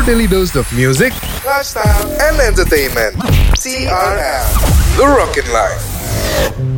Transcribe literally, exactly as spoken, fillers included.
your daily dose of music, lifestyle, and entertainment. T R L, The Rockin' Life.